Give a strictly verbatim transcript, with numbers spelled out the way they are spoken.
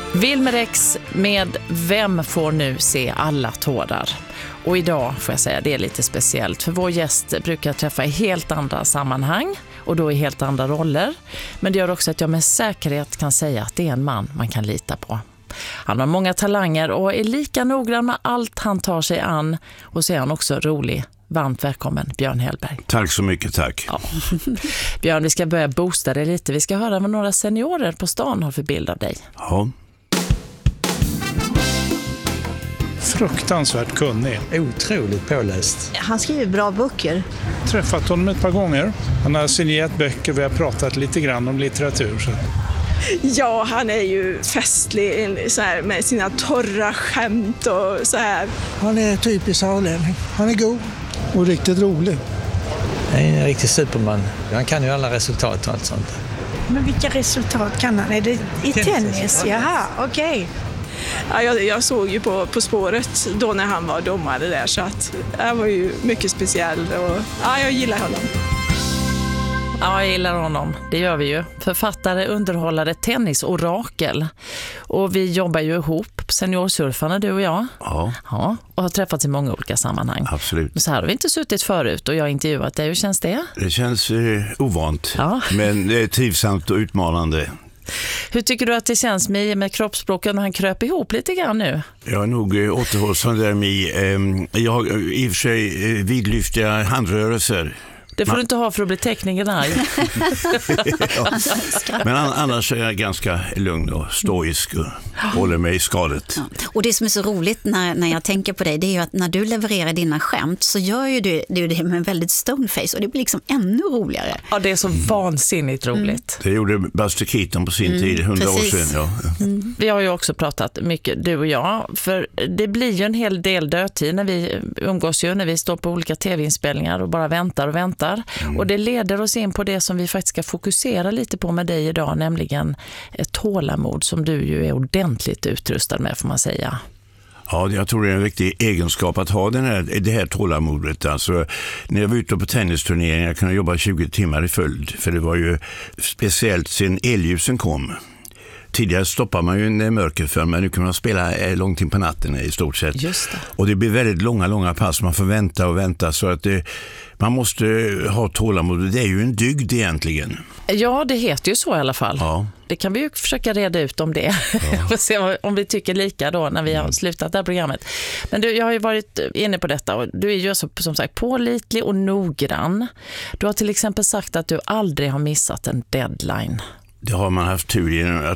Wilmer X med Vem får nu se alla tårar? Och idag får jag säga det är lite speciellt, för vår gäst brukar träffa i helt andra sammanhang och då i helt andra roller. Men det gör också att jag med säkerhet kan säga att det är en man man kan lita på. Han har många talanger och är lika noggrann med allt han tar sig an, och så är han också rolig. Varmt välkommen, Björn Hellberg. Tack så mycket, tack. Ja. Björn, vi ska börja boosta dig lite. Vi ska höra vad några seniorer på stan har för bild av dig. Ja. Fruktansvärt kunnig. Otroligt påläst. Han skriver bra böcker. Träffat honom ett par gånger. Han har signerat böcker, vi har pratat lite grann om litteratur. Så. Ja, han är ju festlig så här, med sina torra skämt och så här. Han är typisk sörlänning. Han är god och riktigt rolig. Han är en riktig superman. Han kan ju alla resultat och allt sånt. Men vilka resultat kan han? Är det i tennis? tennis? Jaha, okej. Okay. Ja, jag, jag såg ju på, på spåret då när han var domare där, så att han var ju mycket speciell och ja, jag gillar honom. Ja, jag gillar honom. Det gör vi ju. Författare, underhållare, tennisorakel. Och vi jobbar ju ihop, seniorsurfarna, du och jag. Ja. Ja. Och har träffats i många olika sammanhang. Absolut. Men så här har vi inte suttit förut och jag har intervjuat dig. Hur känns det? Det känns eh, ovant, ja. Men det är trivsamt och utmanande. Hur tycker du att det känns med, med kroppsspråken när han kröp ihop lite grann nu? Jag är nog eh, återhållsam där med. Eh, jag har i och för sig eh, vidlyftiga handrörelser. Det får Man... du inte ha för att bli tekniker arg. ja. Men annars är jag ganska lugn och stoisk och håller mig i skalet. Ja. Och det som är så roligt när, när jag tänker på dig, det är ju att när du levererar dina skämt så gör ju du, du det med en väldigt stoneface och det blir liksom ännu roligare. Ja, det är så vansinnigt roligt. Mm. Det gjorde Buster Keaton på sin mm, tid, hundra år sedan. Ja. Mm. Vi har ju också pratat mycket, du och jag, för det blir ju en hel del dödtid när vi umgås ju, när vi står på olika tv-inspelningar och bara väntar och väntar. Mm. Och det leder oss in på det som vi faktiskt ska fokusera lite på med dig idag, nämligen ett tålamod som du ju är ordentligt utrustad med, får man säga. Ja, jag tror det är en viktig egenskap att ha den här, det här tålamodet. Alltså, när jag var ute på tennisturneringar jag kunde jobba tjugo timmar i följd, för det var ju speciellt sen elljusen kom. Tidigare stoppar man ju en mörkerfilm, men nu kan man spela långt in på natten i stort sett. Just det. Och det blir väldigt långa, långa pass. Man får vänta och vänta, så att det, man måste ha tålamod. Det är ju en dygd egentligen. Ja, det heter ju så i alla fall. Ja. Det kan vi ju försöka reda ut om det. Ja. Och se om vi tycker lika då när vi har slutat det här programmet. Men du, jag har ju varit inne på detta och du är ju så, som sagt pålitlig och noggrann. Du har till exempel sagt att du aldrig har missat en deadline. Det har man haft tur i.